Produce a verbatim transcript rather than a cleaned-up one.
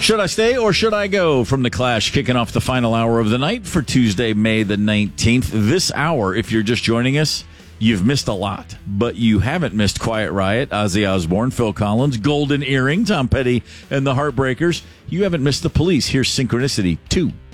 Should I stay or should I go? From The Clash, kicking off the final hour of the night for Tuesday, May the nineteenth. This hour, if you're just joining us, you've missed a lot, but you haven't missed Quiet Riot, Ozzy Osbourne, Phil Collins, Golden Earring, Tom Petty, and the Heartbreakers. You haven't missed the Police. Here's Synchronicity two.